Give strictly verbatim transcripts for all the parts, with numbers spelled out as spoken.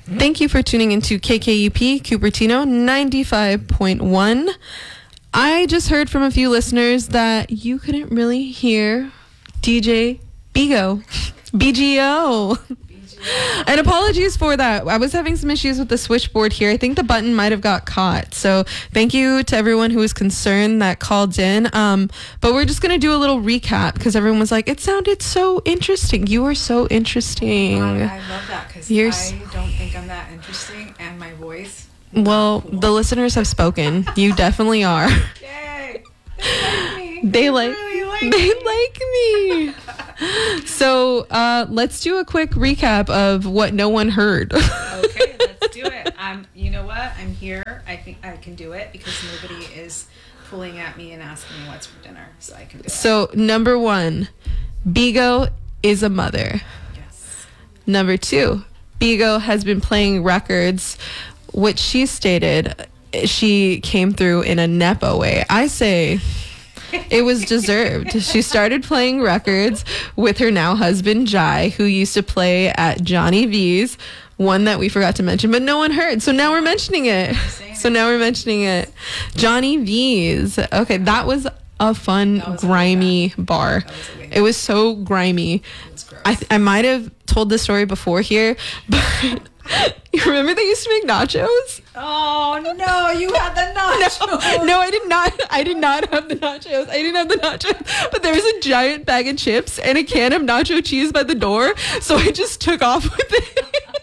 Thank you for tuning into K K U P Cupertino ninety-five point one. I just heard from a few listeners that you couldn't really hear D J Bigo. B G O. And apologies for that. I was having some issues with the switchboard here. I think the button might have got caught. So thank you to everyone who was concerned that called in. Um, but we're just going to do a little recap because everyone was like, it sounded so interesting. You are so interesting. I, I love that because I don't think I'm that interesting and my voice. Well, cool. The listeners have spoken. You definitely are. Yay. They like me. They like, really like they me. like me. So uh, let's do a quick recap of what no one heard. Okay, let's do it. Um, you know what? I'm here. I think I can do it because nobody is pulling at me and asking me what's for dinner, so I can do it. So number one, Bigo is a mother. Yes. Number two, Bigo has been playing records, which she stated she came through in a Nepo way. I say it was deserved. She started playing records with her now husband, Jai, who used to play at Johnny V's, one that we forgot to mention, but no one heard. So now we're mentioning it. So now we're mentioning it. Johnny V's. Okay, that was a fun, was grimy bar. Was it was so grimy. It was gross. I, th- I might have told this story before here, but you remember they used to make nachos? Oh no, you had the nachos. No, no, I did not. I did not have the nachos. I didn't have the nachos. But there was a giant bag of chips and a can of nacho cheese by the door. So I just took off with it.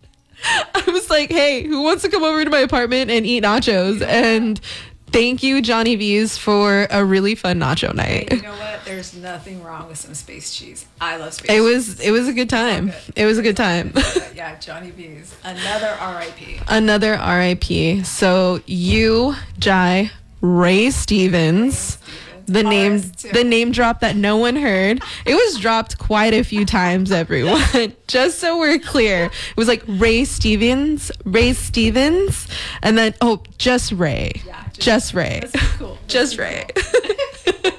I was like, hey, who wants to come over to my apartment and eat nachos? And thank you, Johnny V's, for a really fun nacho night. Hey, you know what? There's nothing wrong with some space cheese. I love space it cheese. Was, it was a good time. Good. It was a good time. Yeah, Johnny V's. Another R I P. Another R I P. So you, Jai, Ray Stevens, the name, the name drop that no one heard. It was dropped quite a few times, everyone. Just so we're clear, it was like Ray Stevens, Ray Stevens, and then oh, just Ray, yeah, just, just Ray, that's cool. That's just Ray. Cool.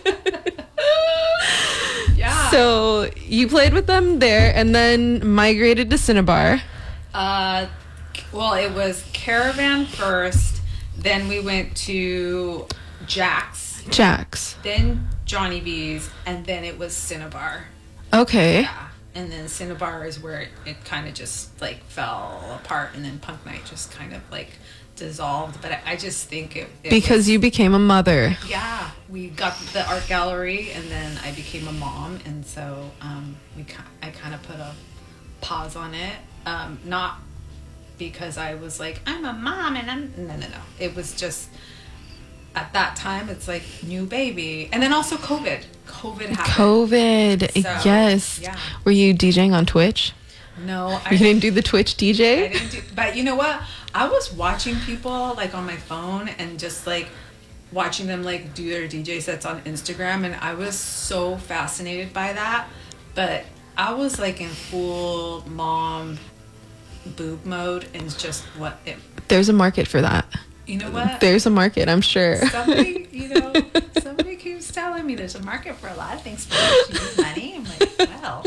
Yeah. So you played with them there, and then migrated to Cinnabar. Uh, well, it was Caravan first. Then we went to Jack's. Jack's. Then Johnny V's, and then it was Cinnabar. Okay. Yeah. And then Cinnabar is where it, it kind of just like fell apart, and then Punk Night just kind of like dissolved. But I, I just think it, it because was, you became a mother. Yeah, we got the art gallery, and then I became a mom, and so um, we I kind of put a pause on it. Um, not because I was like I'm a mom, and I'm no no no. It was just. At that time, it's like new baby. And then also COVID. COVID happened. COVID, so, yes. Yeah. Were you DJing on Twitch? No. I You didn't do the Twitch D J? I didn't do, but you know what? I was watching people like on my phone and just like watching them like do their D J sets on Instagram. And I was so fascinated by that. But I was like in full mom boob mode, and it's just what it... There's a market for that. You know what? There's a market, I'm sure. Somebody, you know, somebody keeps telling me there's a market for a lot of things, but you need money. I'm like, well.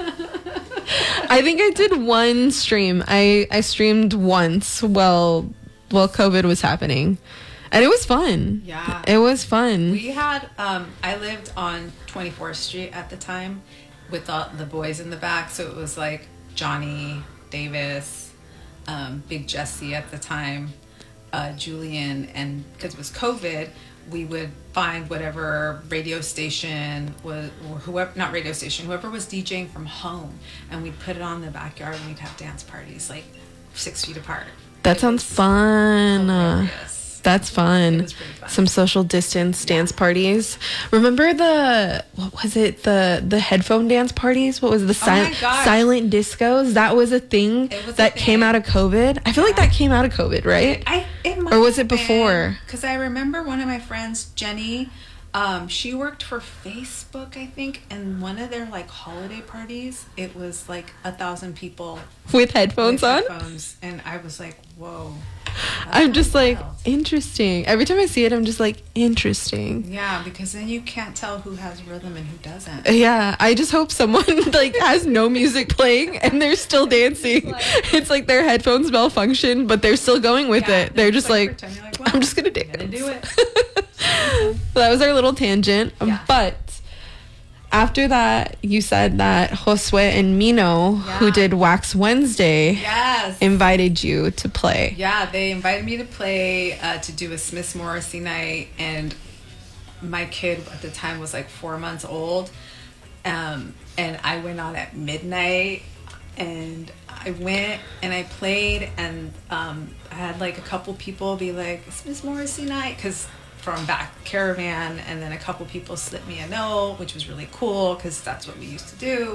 I think I did one stream. I, I streamed once while while COVID was happening, and it was fun. Yeah, it was fun. We had. Um, I lived on twenty-fourth Street at the time, with all the boys in the back. So it was like Johnny Davis, um, Big Jesse at the time. Uh, Julian, and because it was COVID, we would find whatever radio station was, or whoever, not radio station, whoever was DJing from home, and we'd put it on in the backyard, and we'd have dance parties like six feet apart. That it sounds fun. Hilarious. That's fun. It was pretty fun. Some social distance dance parties. Remember the, what was it? The the headphone dance parties? What was it? The sil- silent discos? That was a thing was that a thing. came out of COVID. I feel Yeah. like that came out of COVID, right? I, it might or was it have been, before? Because I remember one of my friends, Jenny, um, she worked for Facebook, I think, and one of their like holiday parties, it was like a thousand people With headphones with on? headphones, and I was like, whoa. I'm just like, wild. interesting. Every time I see it, I'm just like, interesting. Yeah, because then you can't tell who has rhythm and who doesn't. Yeah, I just hope someone like has no music playing and they're still dancing. like- It's like their headphones malfunction, but they're still going with Yeah, it. They're just like, pretending like, well, I'm just gonna I'm dance. gonna do it. So that was our little tangent. Yeah. But after that, you said that Josue and Mino, who Yeah. did Wax Wednesday, Yes. invited you to play. Yeah, they invited me to play uh, to do a Smith Morrissey night, and my kid at the time was like four months old, um, and I went on at midnight, and I went and I played, and um, I had like a couple people be like, Smith Morrissey night, because from back Caravan, and then a couple people slipped me a note, which was really cool because that's what we used to do.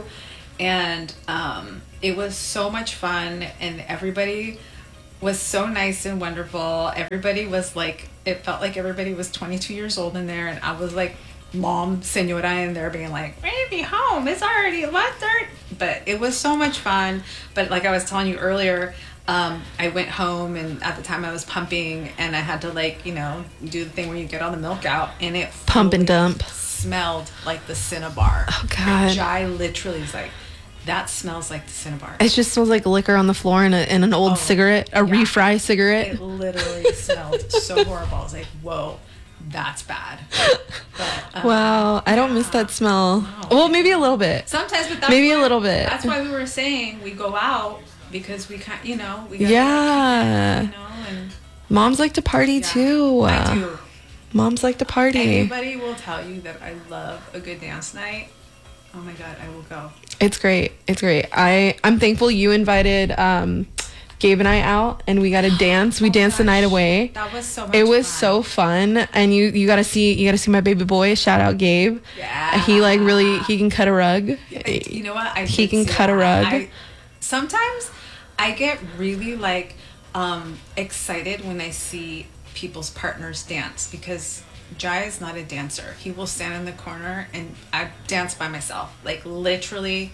And um, it was so much fun, and everybody was so nice and wonderful. Everybody was like, it felt like everybody was twenty-two years old in there, and I was like mom senora in there being like, baby, home, it's already what third. But it was so much fun. But like I was telling you earlier, um, I went home, and at the time I was pumping, and I had to like, you know, do the thing where you get all the milk out, and it Pump and fully dump. smelled like the Cinnabar. Oh, God. Jai literally is like, that smells like the Cinnabar. It just smells like liquor on the floor and, a, and an old Oh, cigarette, a yeah. refry cigarette. It literally smelled so horrible. I was like, whoa, that's bad. But, um, Wow, I don't miss yeah. that smell. No. Well, maybe a little bit. Sometimes, but that's Maybe a why- little bit. That's why we were saying we go out because we can't, you know, we gotta Yeah. keep it, you know, and Moms like to party yeah. too. I do. Moms like to party. Anybody will tell you that I love a good dance night. Oh my god, I will go. It's great. It's great. I I'm thankful you invited um, Gabe and I out, and we got to dance. We Oh my danced the night gosh, away. That was so much It was fun. so fun, and you you got to see you got to see my baby boy. Shout out Gabe. Yeah. He like really he can cut a rug. Yeah, you know what? I He did can see cut a that. rug. I, sometimes I get really like um, excited when I see people's partners dance because Jai is not a dancer. He will stand in the corner and I dance by myself. Like literally,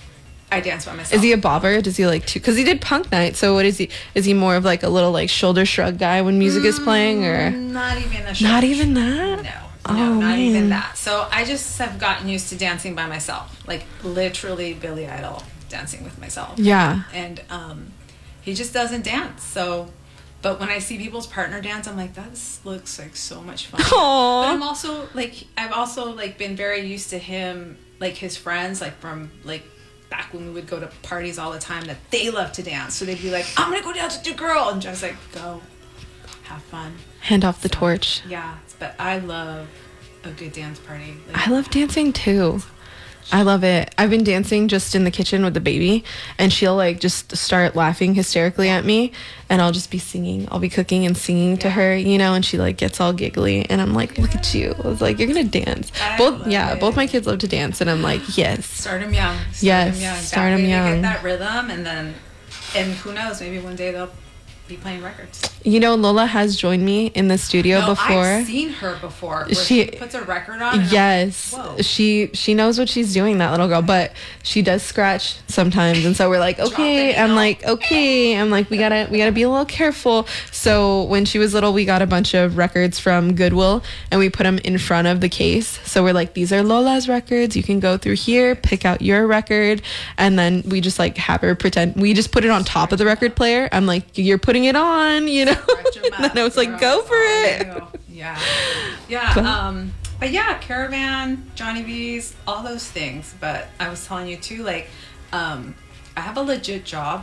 I dance by myself. Is he a bobber? Does he like to? Because he did punk night. So what is he? Is he more of like a little like shoulder shrug guy when music is playing, or Not even a not shoulder even shrug. that? No, Oh, no, not man. even that. So I just have gotten used to dancing by myself, like literally Billy Idol dancing with myself. Yeah. And um, he just doesn't dance. So, but when I see people's partner dance, I'm like, that looks like so much fun. Aw. But I'm also like, I've also like been very used to him, like his friends, like from like back when we would go to parties all the time, that they love to dance. So they'd be like, I'm gonna go dance with your girl, and just like go, have fun. Hand off the So, torch. Yeah, but I love a good dance party. Like, I love dancing too. I love it. I've been dancing just in the kitchen with the baby, and she'll like just start laughing hysterically at me, and I'll just be singing. I'll be cooking and singing to Yeah. her, you know, and she like gets all giggly, and I'm like, "Look at you!" I was like, "You're gonna dance." I Both, love yeah, it. both my kids love to dance, and I'm like, "Yes." Start them young. Start Yes, 'em young. start That 'em way they young. Get that rhythm, and then, and who knows? Maybe one day they'll be playing records. You know, Lola has joined me in the studio No, before. I've seen her before. Where She- she, puts a record on. and I'm Yes, like, whoa. she she knows what she's doing, that little girl, but she does scratch sometimes, and so we're like, okay. it, I'm you know? like, okay. I'm like, we gotta we gotta be a little careful. So when she was little, we got a bunch of records from Goodwill, and we put them in front of the case. So we're like, these are Lola's records. You can go through here, pick out your record, and then we just like have her pretend. We just put it on top of the record player. I'm like, you're putting it on, you know. Scratch 'em And then I up, was like, girl. go for Oh, it. no. Yeah, yeah. But- um, but yeah, Caravan, Johnny V's, all those things. But I was telling you too, like, um, I have a legit job,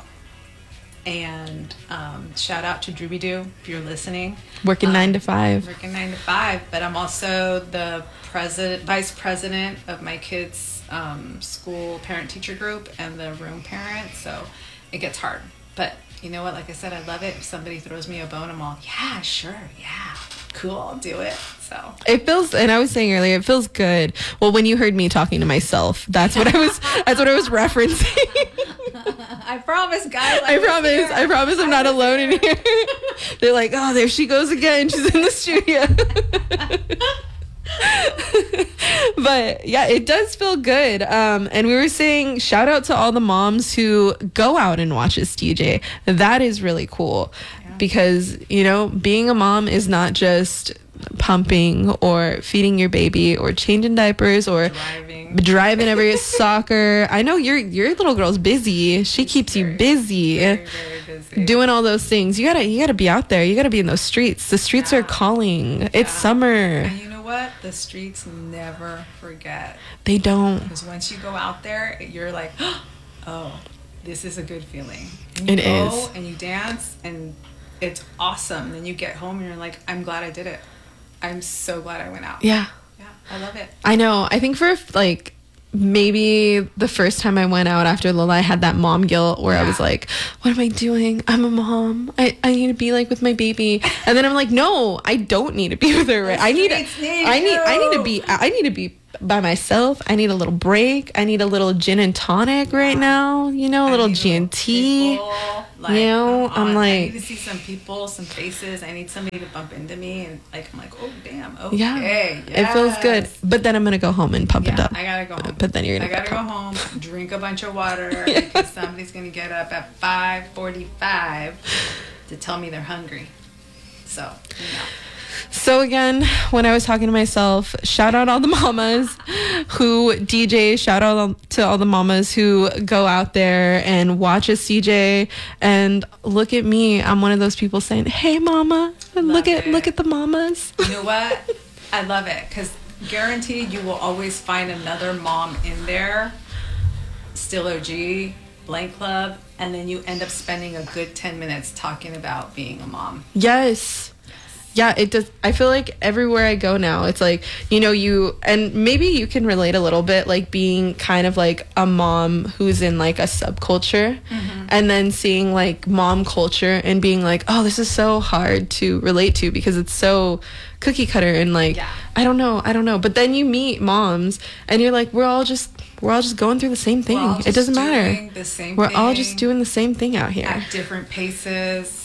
and um, shout out to Drooby Doo if you're listening. Working Um, nine to five. Working nine to five, but I'm also the president, vice president of my kids' um, school parent-teacher group and the room parent. So it gets hard, but you know what? Like I said, I love it. If somebody throws me a bone, I'm all, yeah, sure, yeah, cool, I'll do it. So It feels, and I was saying earlier, it feels good. Well, when you heard me talking to myself, that's what I was, that's what I was referencing. I promise, guys. I was promise, here. I promise I'm not was alone in here. They're like, oh, there she goes again. She's in the studio. But yeah, it does feel good. Um, and we were saying shout out to all the moms who go out and watch us D J. That is really cool. Yeah. Because, you know, being a mom is not just pumping or feeding your baby or changing diapers or driving, driving every soccer. I know your your little girl's busy. She She's keeps very, you busy. Very, very busy. Doing all those things. You gotta you gotta be out there. You gotta be in those streets. The streets yeah. are calling. It's yeah. summer. And you know what? The streets never forget. They don't. Because once you go out there, you're like, oh, this is a good feeling. And you It go is. and you dance and it's awesome. Then you get home and you're like, I'm glad I did it. I'm so glad I went out. Yeah. Yeah, I love it. I know. I think for like maybe the first time I went out after Lola, I had that mom guilt where Yeah. I was like, what am I doing? I'm a mom. I, I need to be like with my baby. And then I'm like, no, I don't need to be with her. Right? I need, streets need I need, I need to you. be, I need to be by myself. I need a little break. I need a little gin and tonic right now. You know, a I little need G and T. people, like, You know, come I'm on. like- I need to see some people, some faces. I need somebody to bump into me, and like I'm like, oh damn, okay, Yeah. It feels good. yes. But then I'm going to go home and pump it Yeah, up. I gotta go home. But then you're I going to gotta go home, drink a bunch of water because somebody's gonna get up at five forty-five to tell me they're hungry. So, you know. So again, when I was talking to myself, shout out all the mamas who D J, shout out to all the mamas who go out there and watch us D J, and look at me. I'm one of those people saying, "Hey mama, look at it. look at the mamas." You know what? I love it because guaranteed you will always find another mom in there, still O G, Blank Club, and then you end up spending a good ten minutes talking about being a mom. Yes. Yeah, it does. I feel like everywhere I go now, it's like, you know, you, and maybe you can relate a little bit, like being kind of like a mom who's in like a subculture, Mm-hmm. and then seeing like mom culture and being like, oh, this is so hard to relate to because it's so cookie cutter and like, Yeah. I don't know, I don't know. But then you meet moms and you're like, we're all just, we're all just going through the same thing. We're all it just doesn't doing matter. The same We're all thing just doing the same thing out here. at different paces.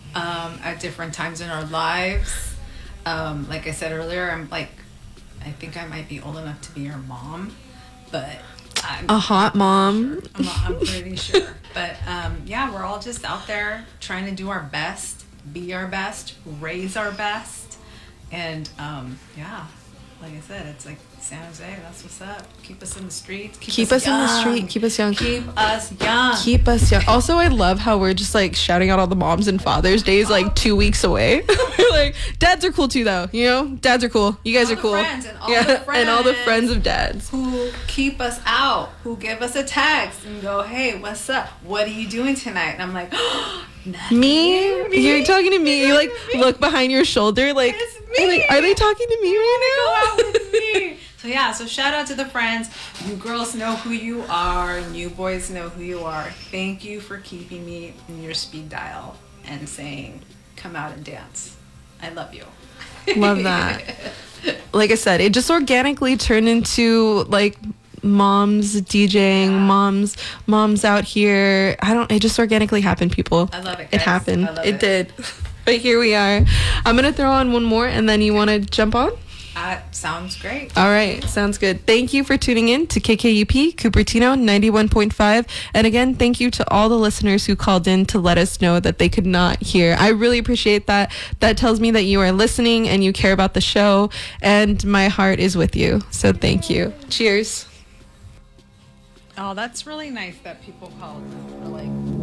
Um, at different times in our lives. Um, like I said earlier, I'm like, I think I might be old enough to be your mom, but I'm A hot mom. I'm, not- I'm pretty sure. But um, yeah, we're all just out there trying to do our best, be our best, raise our best. And um, yeah, like I said, it's like San Jose, that's what's up. Keep us in the streets. Keep, Keep us in the young. street. Keep us young. Keep us young. Keep us young. Also, I love how we're just like shouting out all the moms and Father's Days like two weeks away. We're like, dads are cool too, though. You know, dads are cool. You guys All are the cool. friends and all yeah, the and all the friends. friends of dads. Who keep us out, who give us a text and go, hey, what's up? What are you doing tonight? And I'm like, nothing. Me? Me? You're talking to me. You like It's me. look behind your shoulder, like, It's are they, me. are they talking to me Go right out with me. So yeah, so shout out to the friends. You girls know who you are, and you boys know who you are. Thank you for keeping me in your speed dial and saying, come out and dance. I love you. now? Love that. Like I said, it just organically turned into like moms DJing, Yeah. moms, moms out here. I don't. It just organically happened, people. I love it, It guys. happened. I love it it. did. But here we are. I'm gonna throw on one more, and then you want to jump on. That sounds great. All right, sounds good. Thank you for tuning in to K K U P Cupertino ninety-one point five. And again, thank you to all the listeners who called in to let us know that they could not hear. I really appreciate that. That tells me that you are listening and you care about the show, and my heart is with you. So thank you. Cheers. Oh, that's really nice that people called. Or like.